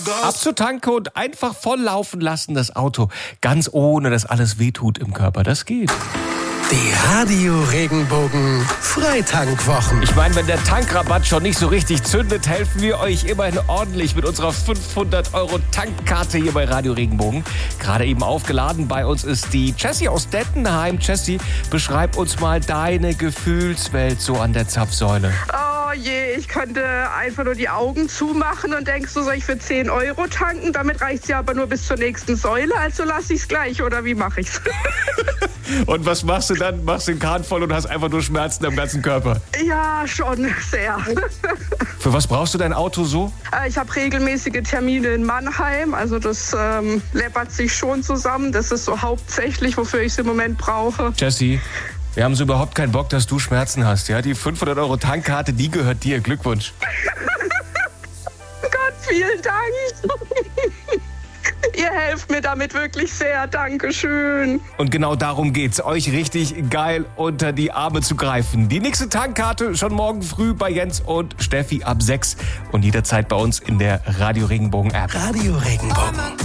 Ab zur Tanke und einfach volllaufen lassen das Auto. Ganz ohne, dass alles wehtut im Körper. Das geht. Die Radio Regenbogen Freitankwochen. Ich meine, wenn der Tankrabatt schon nicht so richtig zündet, helfen wir euch immerhin ordentlich mit unserer 500 € Tankkarte hier bei Radio Regenbogen. Gerade eben aufgeladen. Bei uns ist die Jessie aus Dettenheim. Jessie, beschreib uns mal deine Gefühlswelt so an der Zapfsäule. Oh je, ich könnte einfach nur die Augen zumachen und denkst du, soll ich für 10 € tanken? Damit reicht es ja aber nur bis zur nächsten Säule, also lasse ich es gleich, oder wie mache ich's? Und was machst du dann? Machst den Kahn voll und hast einfach nur Schmerzen am ganzen Körper? Ja, schon sehr. Für was brauchst du dein Auto so? Ich habe regelmäßige Termine in Mannheim, also das läppert sich schon zusammen. Das ist so hauptsächlich, wofür ich es im Moment brauche. Jessie, wir haben so überhaupt keinen Bock, dass du Schmerzen hast. Ja, die 500 € Tankkarte, die gehört dir. Glückwunsch. Gott, vielen Dank. Ihr helft mir damit wirklich sehr. Dankeschön. Und genau darum geht's, euch richtig geil unter die Arme zu greifen. Die nächste Tankkarte schon morgen früh bei Jens und Steffi ab 6 und jederzeit bei uns in der Radio Regenbogen App. Radio Regenbogen.